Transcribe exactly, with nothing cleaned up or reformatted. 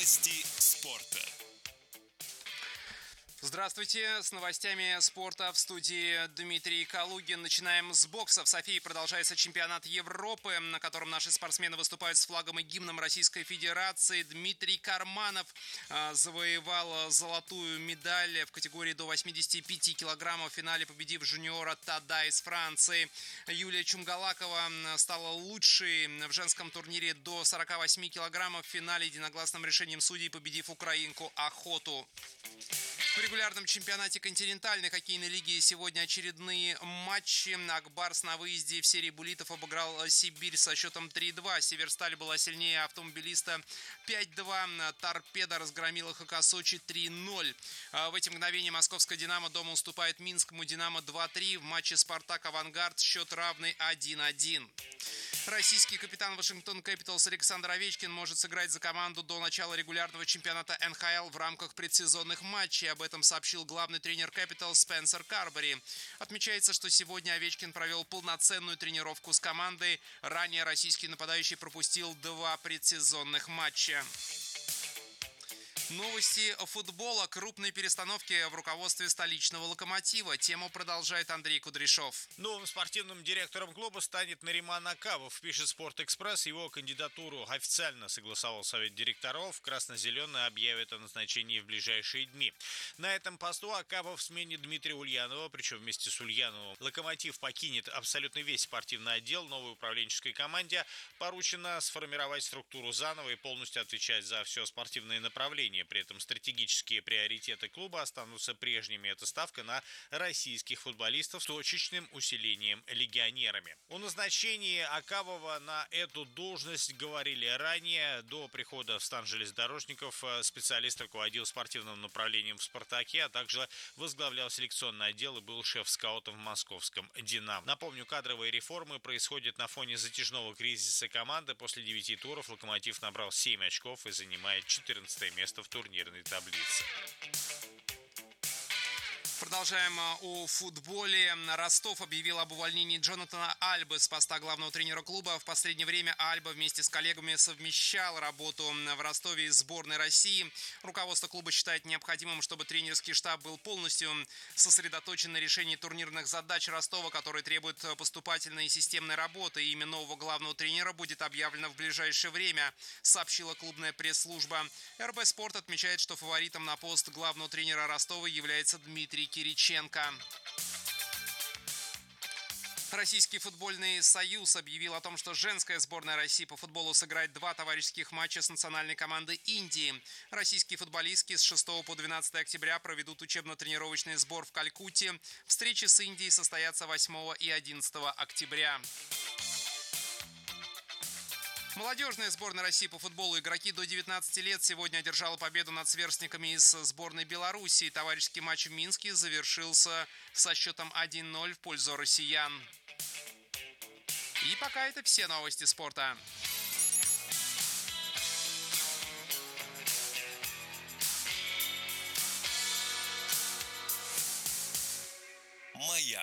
Новости спорта. Здравствуйте, с новостями спорта в студии Дмитрий Калугин. Начинаем с бокса. В Софии продолжается чемпионат Европы, на котором наши спортсмены выступают с флагом и гимном Российской Федерации. Дмитрий Карманов э, завоевал золотую медаль в категории до восьмидесяти пяти килограммов в финале, победив жуниора Тада из Франции. Юлия Чумгалакова стала лучшей в женском турнире до сорока восьми килограммов в финале, единогласным решением судей победив украинку Охоту. В регулярном чемпионате континентальной хоккейной лиги сегодня очередные матчи. Акбарс на выезде в серии буллитов обыграл Сибирь со счетом три-два. Северсталь была сильнее автомобилиста пять-два. Торпеда разгромила ХК Сочи три-ноль. В эти мгновения московская «Динамо» дома уступает минскому «Динамо» два-три. В матче «Спартак-Авангард» счет равный один-один. Российский капитан Вашингтон Кэпиталс Александр Овечкин может сыграть за команду до начала регулярного чемпионата эн ха эл в рамках предсезонных матчей. Об этом сообщил главный тренер Кэпиталс Спенсер Карбери. Отмечается, что сегодня Овечкин провел полноценную тренировку с командой. Ранее российский нападающий пропустил два предсезонных матча. Новости футбола. Крупные перестановки в руководстве столичного «Локомотива». Тему продолжает Андрей Кудряшов. Новым спортивным директором клуба станет Нариман Акабов, пишет «Спортэкспресс». Его кандидатуру официально согласовал совет директоров. Красно-зеленый объявит о назначении в ближайшие дни. На этом посту Акабов сменит Дмитрия Ульянова, причем вместе с Ульяновым «Локомотив» покинет абсолютно весь спортивный отдел. Новой управленческой команде поручено сформировать структуру заново и полностью отвечать за все спортивное направление. При этом стратегические приоритеты клуба останутся прежними. Это ставка на российских футболистов с точечным усилением легионерами. О назначении Акабова на эту должность говорили ранее. До прихода в стан железнодорожников специалист руководил спортивным направлением в «Спартаке», а также возглавлял селекционный отдел и был шеф-скаутом в московском «Динамо». Напомню, кадровые реформы происходят на фоне затяжного кризиса команды. После девяти туров «Локомотив» набрал семь очков и занимает четырнадцатое место в турнирной таблице. Продолжаем о футболе. Ростов объявил об увольнении Джонатана Альбы с поста главного тренера клуба. В последнее время Альба вместе с коллегами совмещал работу в Ростове и сборной России. Руководство клуба считает необходимым, чтобы тренерский штаб был полностью сосредоточен на решении турнирных задач Ростова, которые требуют поступательной и системной работы. Имя нового главного тренера будет объявлено в ближайшее время, сообщила клубная пресс-служба. эр бэ Спорт отмечает, что фаворитом на пост главного тренера Ростова является Дмитрий Кириченко. Российский футбольный союз объявил о том, что женская сборная России по футболу сыграет два товарищеских матча с национальной командой Индии. Российские футболистки с шестого по двенадцатое октября проведут учебно-тренировочный сбор в Калькутте. Встречи с Индией состоятся восьмого и одиннадцатого октября. Молодежная сборная России по футболу игроки до девятнадцати лет сегодня одержала победу над сверстниками из сборной Белоруссии. Товарищеский матч в Минске завершился со счетом один-ноль в пользу россиян. И пока это все новости спорта. Маяк.